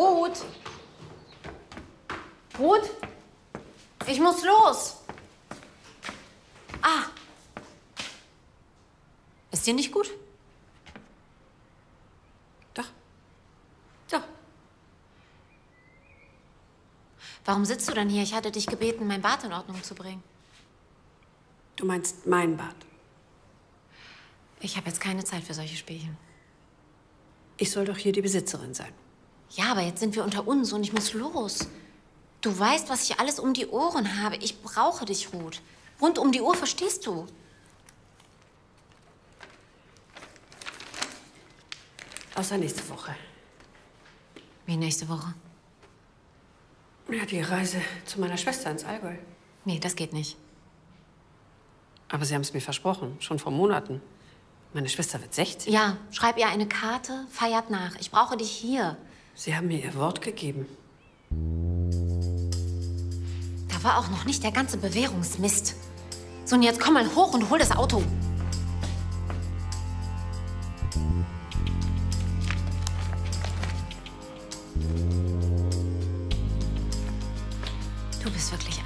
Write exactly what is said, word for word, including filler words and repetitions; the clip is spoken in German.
Ruth! Ruth! Ich muss los! Ah! Ist dir nicht gut? Doch. Doch. Warum sitzt du dann hier? Ich hatte dich gebeten, mein Bad in Ordnung zu bringen. Du meinst mein Bad? Ich habe jetzt keine Zeit für solche Spielchen. Ich soll doch hier die Besitzerin sein. Ja, aber jetzt sind wir unter uns und ich muss los. Du weißt, was ich alles um die Ohren habe. Ich brauche dich, Ruth. Rund um die Uhr, verstehst du? Außer nächste Woche. Wie nächste Woche? Ja, die Reise zu meiner Schwester ins Allgäu. Nee, das geht nicht. Aber Sie haben es mir versprochen, schon vor Monaten. Meine Schwester wird sechzig. Ja, schreib ihr eine Karte, feiert nach. Ich brauche dich hier. Sie haben mir Ihr Wort gegeben. Da war auch noch nicht der ganze Bewährungsmist. So, und jetzt komm mal hoch und hol das Auto. Du bist wirklich